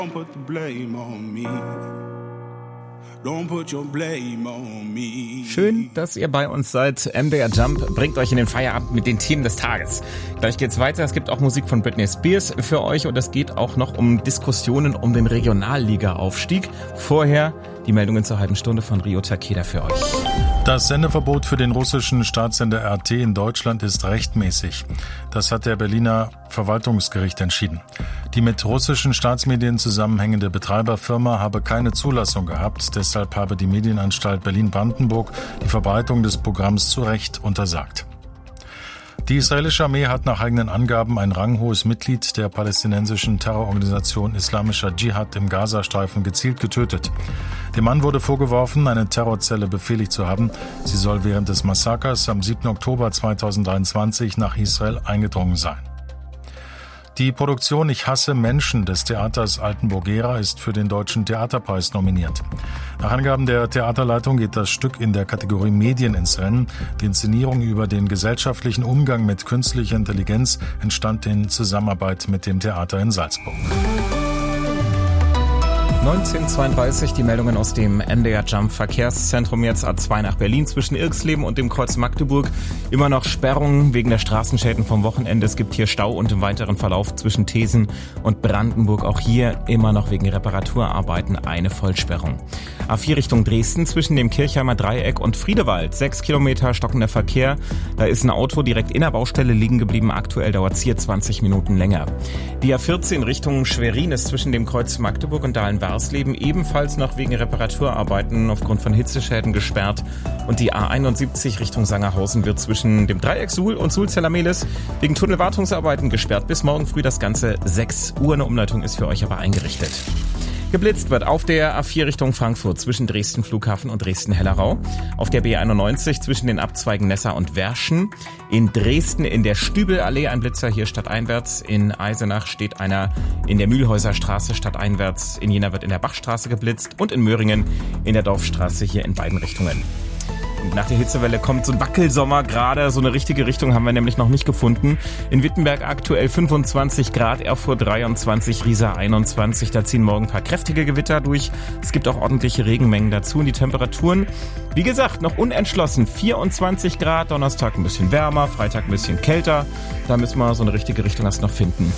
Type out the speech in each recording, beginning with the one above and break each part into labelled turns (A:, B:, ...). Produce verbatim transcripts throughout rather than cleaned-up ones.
A: Don't put the blame on me. Don't put your blame on me.
B: Schön, dass ihr bei uns seid. M D R Jump bringt euch in den Feierabend mit den Themen des Tages. Gleich geht's weiter. Es gibt auch Musik von Britney Spears für euch und es geht auch noch um Diskussionen um den Regionalliga-Aufstieg. Vorher die Meldungen zur halben Stunde von Rio Takeda für euch.
C: Das Sendeverbot für den russischen Staatssender R T in Deutschland ist rechtmäßig. Das hat der Berliner Verwaltungsgericht entschieden. Die mit russischen Staatsmedien zusammenhängende Betreiberfirma habe keine Zulassung gehabt. Deshalb habe die Medienanstalt Berlin-Brandenburg die Verbreitung des Programms zu Recht untersagt. Die israelische Armee hat nach eigenen Angaben ein ranghohes Mitglied der palästinensischen Terrororganisation Islamischer Dschihad im Gazastreifen gezielt getötet. Dem Mann wurde vorgeworfen, eine Terrorzelle befehligt zu haben. Sie soll während des Massakers am siebten Oktober zweitausenddreiundzwanzig nach Israel eingedrungen sein. Die Produktion Ich hasse Menschen des Theaters Altenburg-Gera ist für den Deutschen Theaterpreis nominiert. Nach Angaben der Theaterleitung geht das Stück in der Kategorie Medien ins Rennen. Die Inszenierung über den gesellschaftlichen Umgang mit künstlicher Intelligenz entstand in Zusammenarbeit mit dem Theater in Salzburg.
B: neunzehn Uhr zweiunddreißig, die Meldungen aus dem M D R Jump Verkehrszentrum, jetzt A zwei nach Berlin zwischen Irxleben und dem Kreuz Magdeburg. Immer noch Sperrungen wegen der Straßenschäden vom Wochenende. Es gibt hier Stau und im weiteren Verlauf zwischen Thesen und Brandenburg. Auch hier immer noch wegen Reparaturarbeiten eine Vollsperrung. A vier Richtung Dresden zwischen dem Kirchheimer Dreieck und Friedewald. Sechs Kilometer stockender Verkehr. Da ist ein Auto direkt in der Baustelle liegen geblieben. Aktuell dauert es hier zwanzig Minuten länger. Die A vierzehn Richtung Schwerin ist zwischen dem Kreuz Magdeburg und Dahlen-Warsleben ebenfalls noch wegen Reparaturarbeiten aufgrund von Hitzeschäden gesperrt. Und die A einundsiebzig Richtung Sangerhausen wird zwischen dem Dreieck Suhl und Suhl-Zellamelis wegen Tunnelwartungsarbeiten gesperrt. Bis morgen früh das Ganze sechs Uhr. Eine Umleitung ist für euch aber eingerichtet. Geblitzt wird auf der A vier Richtung Frankfurt zwischen Dresden Flughafen und Dresden-Hellerau. Auf der B einundneunzig zwischen den Abzweigen Nessa und Werschen. In Dresden in der Stübelallee ein Blitzer hier stadteinwärts. In Eisenach steht einer in der Mühlhäuser Straße stadteinwärts. In Jena wird in der Bachstraße geblitzt und in Möhringen in der Dorfstraße hier in beiden Richtungen. Und nach der Hitzewelle kommt so ein Wackelsommer gerade. So eine richtige Richtung haben wir nämlich noch nicht gefunden. In Wittenberg aktuell fünfundzwanzig Grad, Erfurt dreiundzwanzig, Riesa einundzwanzig. Da ziehen morgen ein paar kräftige Gewitter durch. Es gibt auch ordentliche Regenmengen dazu. Und die Temperaturen, wie gesagt, noch unentschlossen. vierundzwanzig Grad, Donnerstag ein bisschen wärmer, Freitag ein bisschen kälter. Da müssen wir so eine richtige Richtung erst noch finden.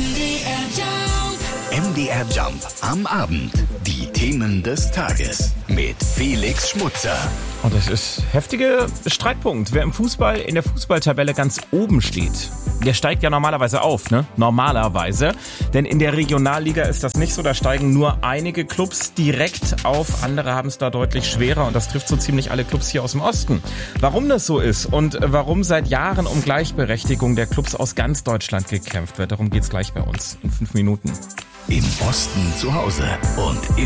D: M D R Jump am Abend. Die Themen des Tages mit Felix Schmutzer.
B: Und das ist heftiger Streitpunkt. Wer im Fußball in der Fußballtabelle ganz oben steht, der steigt ja normalerweise auf, ne? Normalerweise. Denn in der Regionalliga ist das nicht so. Da steigen nur einige Clubs direkt auf. Andere haben es da deutlich schwerer. Und das trifft so ziemlich alle Clubs hier aus dem Osten. Warum das so ist und warum seit Jahren um Gleichberechtigung der Clubs aus ganz Deutschland gekämpft wird, darum geht's gleich bei uns in fünf Minuten.
D: Im Osten zu Hause und